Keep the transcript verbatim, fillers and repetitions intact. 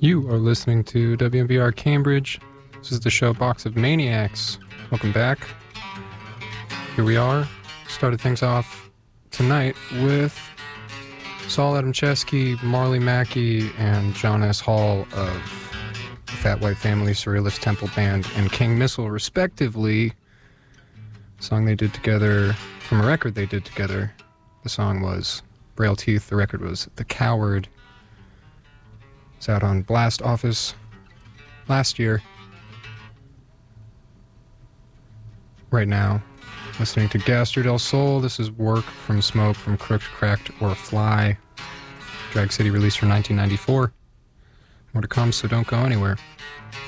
You are listening to W M B R Cambridge. This is the show Box of Maniacs. Welcome back. Here we are. Started things off tonight with Saul Adamczewski, Marley Mackey, and John S. Hall of the Fat White Family, Surrealist Temple Band, and King Missile, respectively. A song they did together from a record they did together. The song was Braille Teeth. The record was The Coward. It's out on Blast Office last year. Right now, listening to Gaster del Sol. This is Work from Smoke from Crooked, Cracked, or Fly. Drag City released from nineteen ninety-four. More to come, so don't go anywhere.